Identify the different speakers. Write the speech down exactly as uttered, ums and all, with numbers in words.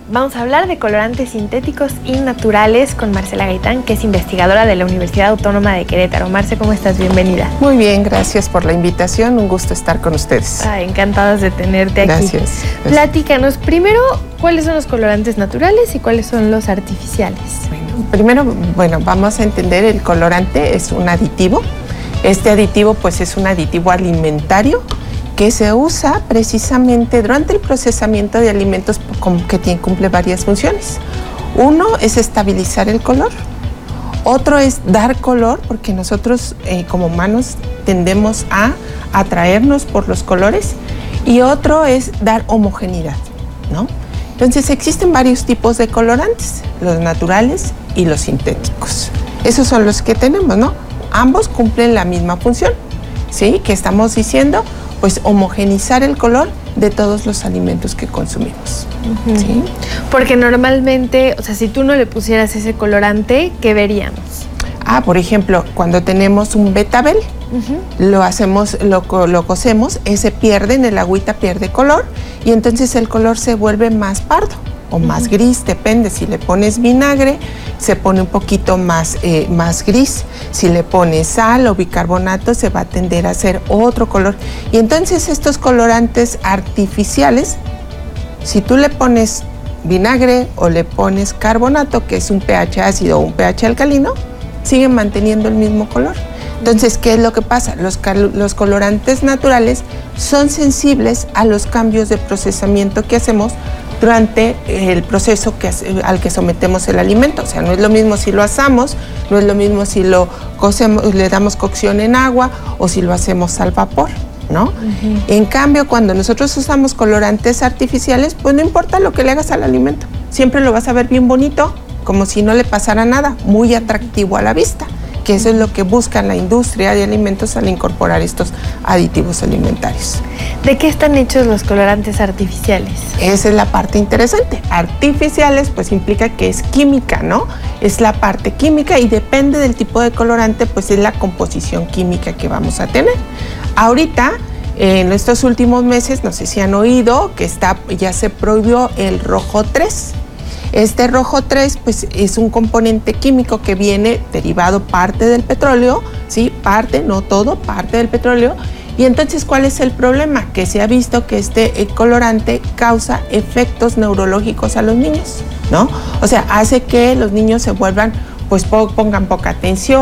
Speaker 1: Vamos a hablar de colorantes sintéticos y naturales con Marcela Gaitán, que es investigadora de la Universidad Autónoma de Querétaro. Marce, ¿cómo estás? Bienvenida.
Speaker 2: Muy bien, gracias por la invitación. Un gusto estar con ustedes.
Speaker 1: Ah, encantadas de tenerte aquí.
Speaker 2: Gracias. gracias.
Speaker 1: Platícanos primero cuáles son los colorantes naturales y cuáles son los artificiales.
Speaker 2: Bueno, primero, bueno, vamos a entender el colorante es un aditivo. Este aditivo, pues, es un aditivo alimentario que se usa precisamente durante el procesamiento de alimentos que tiene, cumple varias funciones. Uno es estabilizar el color, otro es dar color, porque nosotros eh, como humanos tendemos a atraernos por los colores, y otro es dar homogeneidad, ¿no? Entonces existen varios tipos de colorantes, los naturales y los sintéticos. Esos son los que tenemos, ¿no? Ambos cumplen la misma función, ¿sí? ¿Qué estamos diciendo? Pues homogenizar el color de todos los alimentos que consumimos.
Speaker 1: Uh-huh. ¿Sí? Porque normalmente, o sea, si tú no le pusieras ese colorante, ¿qué veríamos?
Speaker 2: Ah, por ejemplo, cuando tenemos un betabel, uh-huh. lo hacemos, lo, lo cocemos, ese pierde, en el agüita pierde color, y entonces el color se vuelve más pardo o más uh-huh. gris, depende. Si le pones vinagre, se pone un poquito más, eh, más gris. Si le pones sal o bicarbonato, se va a tender a hacer otro color. Y entonces estos colorantes artificiales, si tú le pones vinagre o le pones carbonato, que es un pH ácido o un pH alcalino, siguen manteniendo el mismo color. Entonces, ¿qué es lo que pasa? Los, los colorantes naturales son sensibles a los cambios de procesamiento que hacemos durante el proceso que, al que sometemos el alimento. O sea, no es lo mismo si lo asamos, no es lo mismo si lo cocemos, le damos cocción en agua o si lo hacemos al vapor, ¿no? Uh-huh. En cambio, cuando nosotros usamos colorantes artificiales, pues no importa lo que le hagas al alimento, siempre lo vas a ver bien bonito, como si no le pasara nada, muy atractivo a la vista, que eso es lo que busca la industria de alimentos al incorporar estos aditivos alimentarios.
Speaker 1: ¿De qué están hechos los colorantes artificiales?
Speaker 2: Esa es la parte interesante. Artificiales, pues implica que es química, ¿no? Es la parte química, y depende del tipo de colorante, pues es la composición química que vamos a tener. Ahorita, en estos últimos meses, no sé si han oído que está, ya se prohibió el rojo tres. Este rojo tres, pues, es un componente químico que viene derivado parte del petróleo, ¿sí? Parte, no todo, parte del petróleo. Y entonces, ¿cuál es el problema? Que se ha visto que este colorante causa efectos neurológicos a los niños, ¿no? O sea, hace que los niños se vuelvan, pues pongan poca atención,